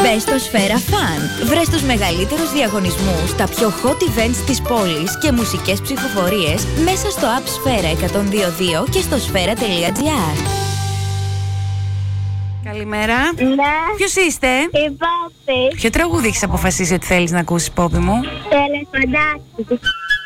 Μπες στο Σφαίρα Fun. Βρες τους μεγαλύτερους διαγωνισμούς, τα πιο hot events της πόλης και μουσικές ψηφοφορίες μέσα στο app Σφαίρα 102.2 και στο σφαίρα.gr. Καλημέρα. Ναι. Ποιος είστε? Η Πόπη. Ποιο τραγούδι έχεις αποφασίσει ότι θέλεις να ακούσεις, Πόπη μου? Το ελεφαντάκι.